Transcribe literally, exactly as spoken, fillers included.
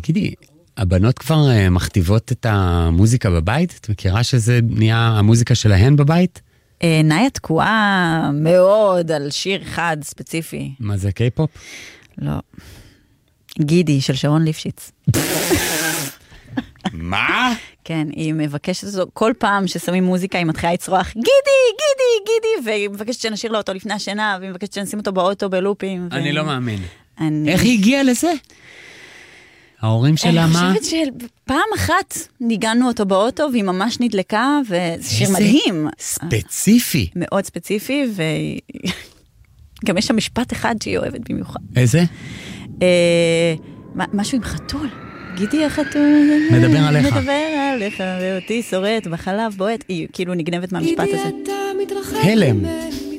גידי, הבנות כבר uh, מכתיבות את המוזיקה בבית? את מכירה שזה נהיה המוזיקה שלהן בבית? נאיה תקועה מאוד על שיר אחד ספציפי. מה זה, קיי-פופ? לא. גידי של שרון ליפשיץ. מה? כן, היא מבקשת אותו, כל פעם ששמים מוזיקה היא מתחילה לצרוח, גידי, גידי, גידי, והיא מבקשת שנשאיר לו אותו לפני השינה, והיא מבקשת שנשים אותו באוטו בלופים. אני לא מאמין. אני... איך היא הגיעה לזה? ההורים שלה מה? אני חושבת שפעם אחת ניגענו אותו באוטו, והיא ממש נדלקה, וזה שיר מדהים. ספציפי. מאוד ספציפי, וגם יש שם משפט אחד שהיא אוהבת במיוחד. איזה? משהו עם חתול. גידי החתול. מדבר עליך. מדבר עליך, ואותי שורט בחלב בועט. היא כאילו נגנבת מהמשפט הזה. הלם.